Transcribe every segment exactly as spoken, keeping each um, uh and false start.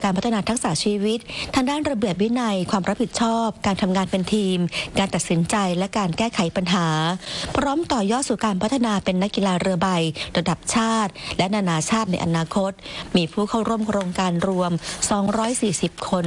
การพัฒนาทักษะชีวิตทางด้านระเบียบวินัยความรับผิดชอบการทำงานเป็นทีมการตัดสินใจและการแก้ไขปัญหาพร้อมต่อยอดสู่การพัฒนาเป็นนักกีฬาเรือใบระดับชาติและนานาชาติในอนาคตมีผู้เข้าร่วมโครงการรวมสองร้อยสี่สิบคน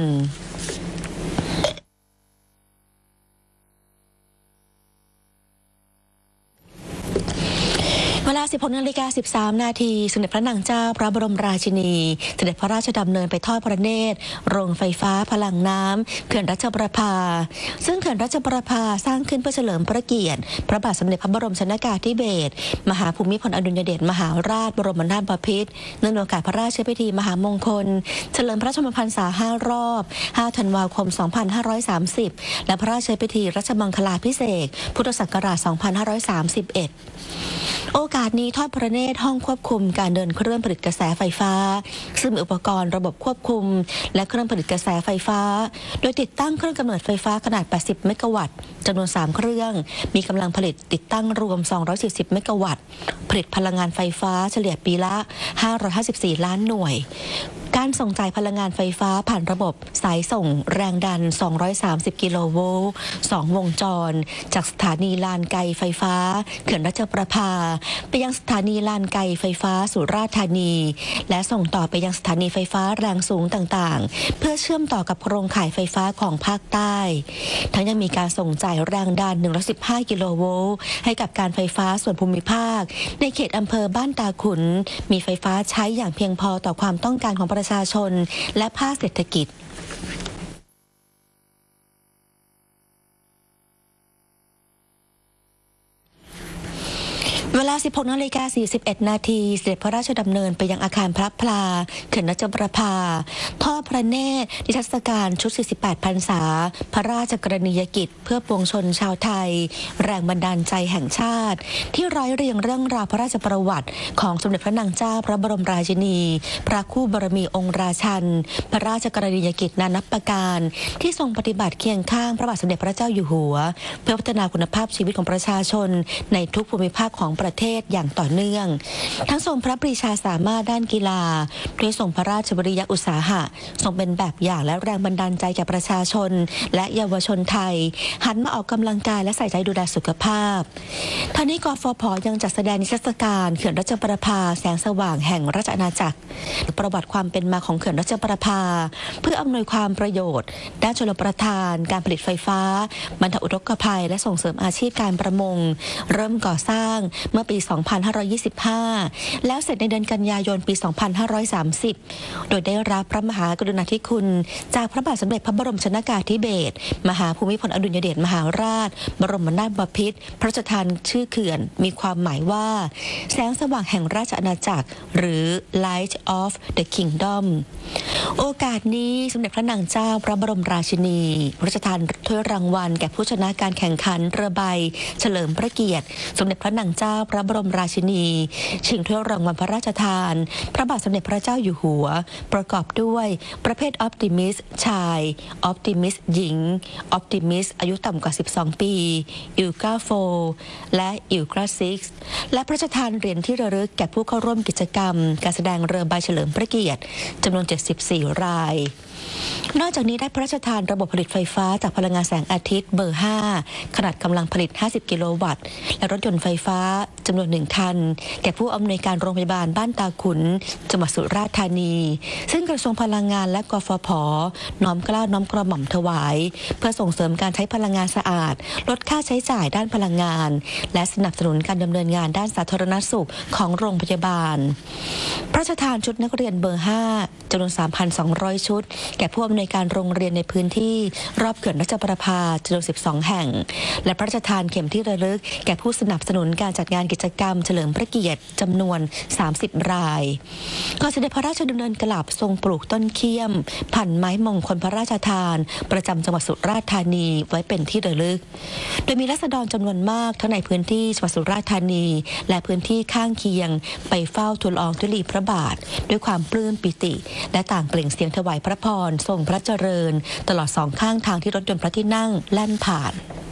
เวลา สิบหกนาฬิกาสิบสามนาทีสมเด็จพระนางเจ้าพระบรมราชินีเสด็จพระราชดำเนินไปทอดพระเนตรโรงไฟฟ้าพลังน้ำเขื่อนรัชประภาซึ่งเขื่อนรัชประภาสร้างขึ้นเพื่อเฉลิมพระเกียรติพระบาทสมเด็จพระบรมชนกาธิเบศรมหาภูมิพลอดุลยเดชมหาราชบรมนาถบพิตรเนื่องในโอกาสพระราชพิธีมหามงคลเฉลิมพระชนมพรรษาห้ารอบห้าธันวาคมสองพันห้าร้อยสามสิบและพระราชพิธีรัชมังคลาภิเษกพุทธศักราชสองพันห้าร้อยสามสิบเอ็ดโอกาสนี้ทอดพระเนตรห้องควบคุมการเดินเครื่องผลิตกระแสไฟฟ้าซึ่งมีอุปกรณ์ระบบควบคุมและเครื่องผลิตกระแสไฟฟ้าโดยติดตั้งเครื่องกำเนิดไฟฟ้าขนาดแปดสิบเมกะวัตต์จำนวนสามเครื่องมีกำลังผลิตติดตั้งรวมสองร้อยสี่สิบเมกะวัตต์ผลิตพลังงานไฟฟ้าเฉลี่ยปีละห้าร้อยห้าสิบสี่ล้านหน่วยการส่งจ่ายพลังงานไฟฟ้าผ่านระบบสายส่งแรงดันสองร้อยสามสิบกิโลโวลต์สองวงจรจากสถานีลานไกไฟฟ้าเขื่อนรัชประภาไปยังสถานีลานไกไฟฟ้าสุราษฎร์ธานีและส่งต่อไปยังสถานีไฟฟ้าแรงสูงต่างๆเพื่อเชื่อมต่อกับโครงข่ายไฟฟ้าของภาคใต้ทั้งยังมีการส่งจ่ายแรงดันหนึ่งร้อยสิบห้ากิโลโวลต์ให้กับการไฟฟ้าส่วนภูมิภาคในเขตอำเภอบ้านตาขุนมีไฟฟ้าใช้อย่างเพียงพอต่อความต้องการของประชาชนและภาคเศรษฐกิจเวลา สิบหกนาฬิกาสี่สิบเอ็ดนาทีเสด็จพระราชดำเนินไปยังอาคารพระพลาเขื่อนรัชประภาทอดพระเนตรนิทรรศการชุดสี่สิบแปดพรรษาพระราชกรณียกิจเพื่อปวงชนชาวไทยแรงบันดาลใจแห่งชาติที่ร้อยเรียงเรื่องราวพระราชประวัติของสมเด็จพระนางเจ้าพระบรมราชินีพระคู่บารมีองค์ราชันพระราชกรณียกิจนานับประการที่ทรงปฏิบัติเคียงข้างพระบาทสมเด็จพระเจ้าอยู่หัวเพื่อพัฒนาคุณภาพชีวิตของประชาชนในทุกภูมิภาคของประเทศอย่างต่อเนื่องทั้งทรงพระปรีชาสามารถด้านกีฬาด้วยทรงพระราชวิริยะอุตสาหะทรงเป็นแบบอย่างและแรงบันดาลใจแก่ประชาชนและเยาวชนไทยหันมาออกกำลังกายและใส่ใจดูแลสุขภาพท่านี้กฟผ.ยังจัดแสดงนิทรรศการเขื่อนรัชประภาแสงสว่างแห่งราชอาณาจักรประวัติความเป็นมาของเขื่อนรัชประภาเพื่ออำนวยความประโยชน์ด้านชลประทานการผลิตไฟฟ้าบรรเทาอุทกภัยและส่งเสริมอาชีพการประมงเริ่มก่อสร้างเมื่อปีสองพันห้าร้อยยี่สิบห้าแล้วเสร็จในเดือนกันยายนปีสองพันห้าร้อยสามสิบโดยได้รับพระมหากรุณาธิคุณจากพระบาทสมเด็จพระบรมชนกาธิเบศรมหาภูมิพลอดุลยเดชมหาราชบรมนาถบพิตรพระราชทานชื่อเขื่อนมีความหมายว่าแสงสว่างแห่งราชอาณาจักรหรือ Light of the Kingdom โอกาสนี้สมเด็จพระนางเจ้าพระบรมราชินีพระราชทานถ้วยรางวัลแก่ผู้ชนะการแข่งขันเรือใบเฉลิมพระเกียรติสมเด็จพระนางเจ้าพระบรมราชินีชิงถ้วยรางวัลพระราชทานพระบาทสมเด็จพระเจ้าอยู่หัวประกอบด้วยประเภทออปติมิสชายออปติมิสหญิงออปติมิสอายุต่ำกว่าสิบสองปีอิลกาโฟและอิลกาซิกและพระราชทานเหรียญที่ระลึกแก่ผู้เข้าร่วมกิจกรรมการแสดงเรือใบเฉลิมพระเกียรติจำนวนเจ็ดสิบสี่รายนอกจากนี้ได้พระราชทานระบบผลิตไฟฟ้าจากพลังงานแสงอาทิตย์เบอร์ห้าขนาดกำลังผลิตห้าสิบกิโลวัตต์และรถยนต์ไฟฟ้าจำนวนหนึ่งคันแก่ผู้อำนวยการโรงพยาบาลบ้านตาขุนจังหวัดสุราษฎร์ธานีซึ่งกระทรวงพลังงานและกฟผ.น้อมเกล้าน้อมกระหม่อมถวายเพื่อส่งเสริมการใช้พลังงานสะอาดลดค่าใช้จ่ายด้านพลังงานและสนับสนุนการดำเนินงานด้านสาธารณสุขของโรงพยาบาลพระราชทานชุดนักเรียนเบอร์ห้าจำนวน สามพันสองร้อย ชุดแก่ผู้อำนวยการโรงเรียนในพื้นที่รอบเขื่อนรัชประภาจำนวนสิบสองแห่งและพระราชทานเข็มที่ระลึกแก่ผู้สนับสนุนการจัดงานกิจกรรมเฉลิมพระเกียรติจำนวนสามสิบรายก่อนเสด็จพระราชดำเนินกลับทรงปลูกต้นเขี้ยมพันไม้มงคลพระราชทานประจำจังหวัดสุราษฎร์ธานีไว้เป็นที่ระลึกโดยมีราษฎรจำนวนมากทั้งในพื้นที่จังหวัดสุราษฎร์ธานีและพื้นที่ข้างเคียงไปเฝ้าทูลละอองธุลีพระบาทด้วยความปลื้มปิติและต่างเปล่งเสียงถวายพระพรทรงพระเจริญตลอดสองข้างทางที่รถยนต์พระที่นั่งแล่นผ่าน